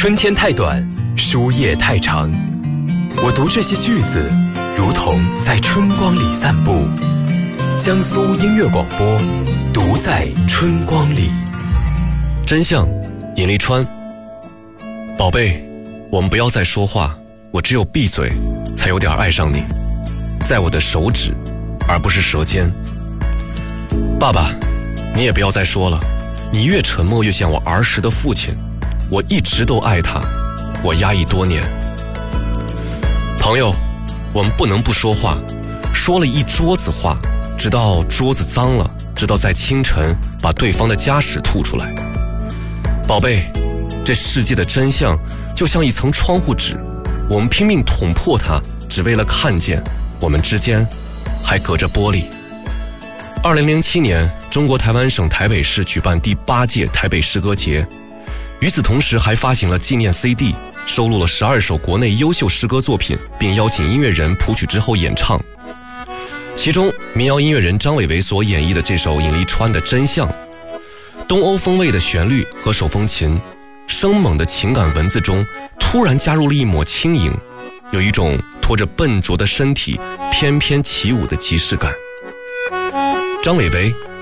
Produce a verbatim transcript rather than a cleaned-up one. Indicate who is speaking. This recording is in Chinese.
Speaker 1: 春天太短，书页太长。我读这些句子，如同在春光里散步。江苏音乐广播，读在春光里。
Speaker 2: 真相，尹立川。宝贝，我们不要再说话，我只有闭嘴，才有点爱上你，在我的手指，而不是舌尖。爸爸，你也不要再说了，你越沉默越像我儿时的父亲，我一直都爱他，我压抑多年。朋友，我们不能不说话，说了一桌子话，直到桌子脏了，直到在清晨把对方的家史吐出来。宝贝，这世界的真相就像一层窗户纸，我们拼命捅破它，只为了看见我们之间还隔着玻璃。二零零七年，中国台湾省台北市举办第八届台北诗歌节，与此同时还发行了纪念 C D， 收录了十二首国内优秀诗歌作品，并邀请音乐人谱曲之后演唱。其中民谣音乐人张伟伟所演绎的这首尹立川的《真相》，东欧风味的旋律和手风琴，生猛的情感文字中突然加入了一抹轻盈，有一种拖着笨拙的身体翩翩起舞的即视感。张伟伟